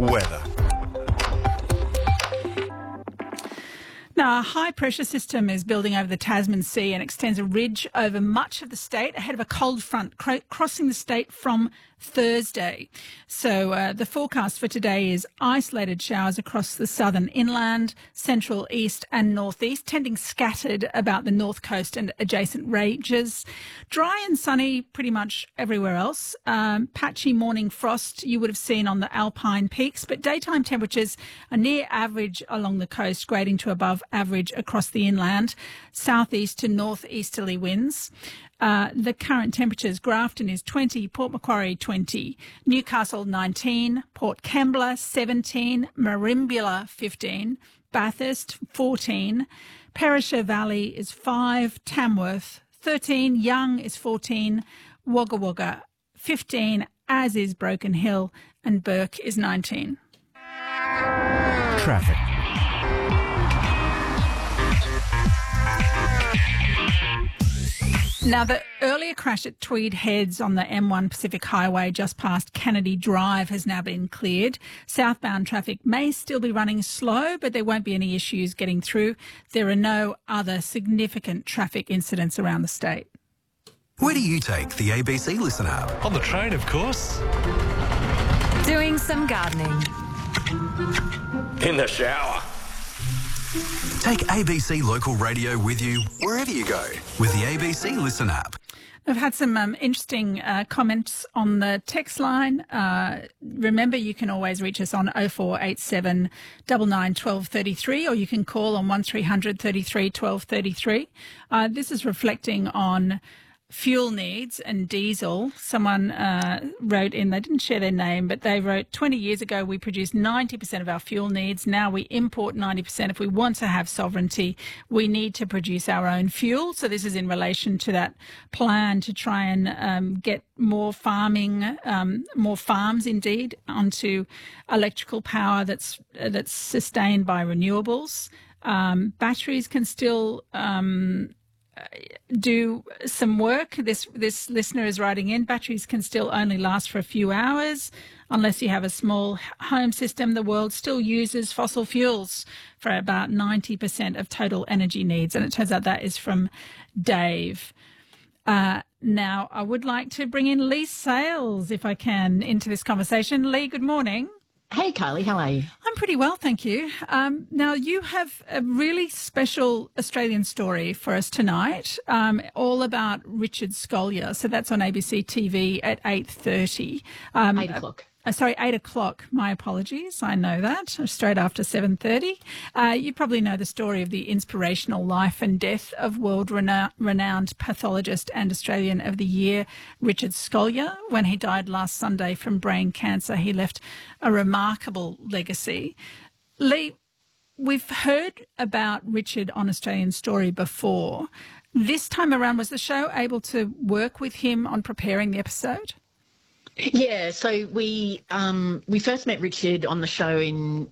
Weather. Now, a high-pressure system is building over the Tasman Sea and extends a ridge over much of the state ahead of a cold front crossing the state from Thursday. So the forecast for today is isolated showers across the southern inland, central, east and northeast, tending scattered about the north coast and adjacent ranges. Dry and sunny pretty much everywhere else. Patchy morning frost you would have seen on the alpine peaks, but daytime temperatures are near average along the coast, grading to above average across the inland. Southeast to northeasterly winds. The current temperatures: Grafton is 20, Port Macquarie 20, Newcastle 19, Port Kembla 17, Merimbula 15, Bathurst 14, Perisher Valley is 5, Tamworth 13, Young is 14, Wagga Wagga 15, as is Broken Hill, and Burke is 19. Traffic. Now, the earlier crash at Tweed Heads on the M1 Pacific Highway just past Kennedy Drive has now been cleared. Southbound traffic may still be running slow, but there won't be any issues getting through. There are no other significant traffic incidents around the state. Where do you take the ABC Listen app? On the train, of course. Doing some gardening. In the shower. Take ABC Local Radio with you wherever you go with the ABC Listen app. I've had some interesting comments on the text line. Remember, you can always reach us on 0487 99 12 33, or you can call on 1300 33 12 33. This is reflecting on fuel needs and diesel. Someone wrote in, they didn't share their name, but they wrote, 20 years ago we produced 90% of our fuel needs. Now we import 90%. If we want to have sovereignty, we need to produce our own fuel. So this is in relation to that plan to try and get more farming, more farms indeed, onto electrical power that's sustained by renewables. Batteries can still do some work. This listener is writing in, batteries can still only last for a few hours. Unless you have a small home system, the world still uses fossil fuels for about 90% of total energy needs. And it turns out that is from Dave. Now, I would like to bring in Lee Sales, if I can, into this conversation. Lee, good morning. Hey, Kylie, how are you? I'm pretty well, thank you. Now, you have a really special Australian story for us tonight, all about Richard Scolyer. So that's on ABC TV at 8:30. 8 o'clock. 8 o'clock. My apologies. I know that. Straight after 7:30. You probably know the story of the inspirational life and death of world-renowned pathologist and Australian of the Year, Richard Scolyer. When he died last Sunday from brain cancer, he left a remarkable legacy. Lee, we've heard about Richard on Australian Story before. This time around, was the show able to work with him on preparing the episode? Yeah, so we first met Richard on the show in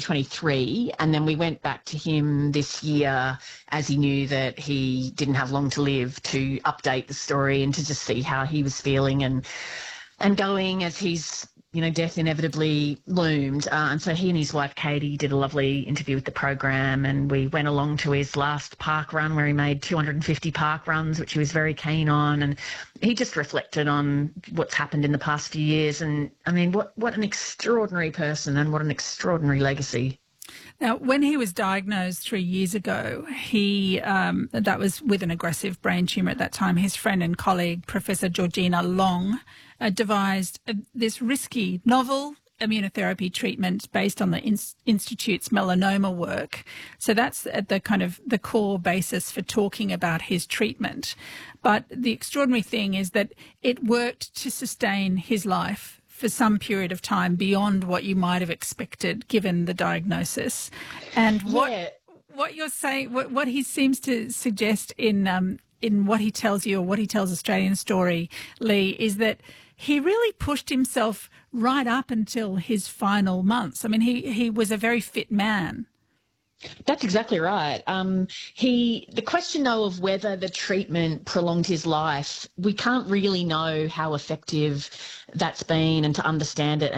2023, and then we went back to him this year as he knew that he didn't have long to live, to update the story and to just see how he was feeling and going as his death inevitably loomed. And so he and his wife Katie did a lovely interview with the program, and we went along to his last park run where he made 250 park runs, which he was very keen on. And he just reflected on what's happened in the past few years. And I mean, what an extraordinary person and what an extraordinary legacy. Now, when he was diagnosed 3 years ago, that was with an aggressive brain tumour at that time, his friend and colleague, Professor Georgina Long, devised this risky, novel immunotherapy treatment based on the Institute's melanoma work. So that's at the core basis for talking about his treatment. But the extraordinary thing is that it worked to sustain his life for some period of time beyond what you might have expected given the diagnosis. And what you're saying, what he seems to suggest in what he tells you, or what he tells Australian Story, Lee, is that he really pushed himself right up until his final months. I mean, he was a very fit man. That's exactly right. The question, though, of whether the treatment prolonged his life, we can't really know how effective that's been, and to understand it